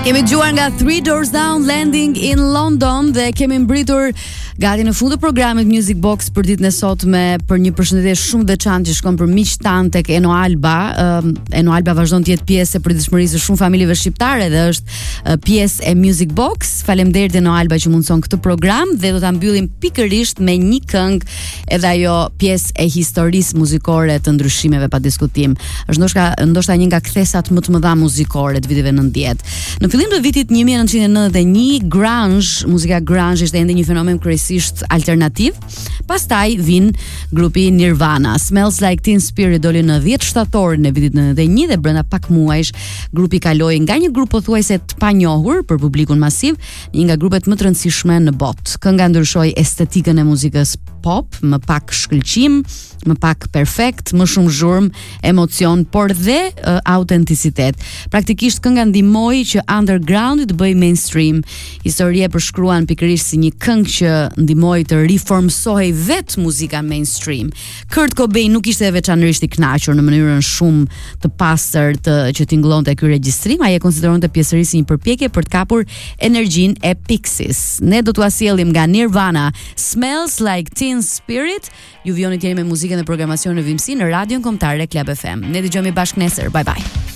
Kemi dëgjuar nga Three Doors Down, Landing in London dhe kemi mbritur gati në fund të programit Music Box për ditën e sotme për një përshëndetje shumë veçantë që shkon për miq tan tek Eno Alba. Eno Alba vazhdon të jetë pjesë e përditshmërisë së shumë familjeve shqiptare dhe është pjesë e Music Box. Faleminderit Eno Alba që mundson këtë program dhe do ta mbyllim pikërisht me një këngë, edhe ajo pjesë e historisë muzikore të ndryshimeve pa diskutim. Është ndoshta një nga kthesat më të mëdha muzikore të viteve 90. Në fillim të vitit 1991, grunge, muzika grunge ishte ende një fenomen kryesisht alternativ. Pastaj vin grupi Nirvana. Smells Like Teen Spirit doli në 10 shtator në vitin 91 dhe brenda pak muajsh grupi kaloi nga një grup pothuajse të panjohur për publikun masiv në një nga grupet më të rëndësishme në botë. Kënga ndryshoi estetikën e muzikës pop, më pak shkëlqim, më pak perfekt, më shumë zhurmë, emocion, por dhe autenticitet. Praktikisht kënga ndihmoi që underground të bëj mainstream. Historia përshkruan pikërisht si një këngë që ndihmoi të riformsohej vetë muzika mainstream. Kurt Cobain nuk ishte veçanërisht i kënaqur në mënyrën shumë të pastër që tingëllonte ky regjistrim, ai e konsideronte pjesërisht si një përpjekje për të kapur energjinë e Pixies. Ne do t'u sjellim nga Nirvana, Smells Like Teen Spirit. Ju vjoni tjeni me muzikën dhe programacionin e Vimsi në Radion Kombëtare Club FM. Ne dëgjojmë bashkë nesër. Bye bye.